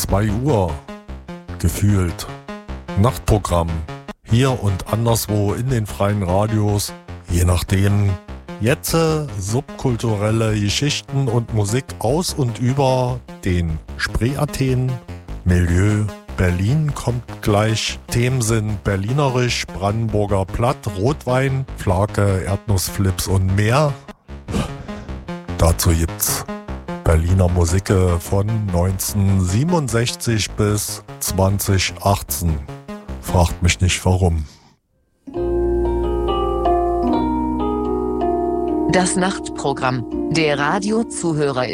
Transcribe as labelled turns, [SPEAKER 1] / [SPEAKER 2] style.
[SPEAKER 1] 2 Uhr. Gefühlt. Nachtprogramm. Hier und anderswo in den freien Radios. Je nachdem. Jetzt subkulturelle Geschichten und Musik aus und über den Spree-Athen. Milieu Berlin kommt gleich. Themen sind berlinerisch, Brandenburger Platt, Rotwein, Flake, Erdnussflips und mehr. Dazu gibt's Berliner Musik von 1967 bis 2018. Fragt mich nicht warum.
[SPEAKER 2] Das Nachtprogramm der Radiozuhörer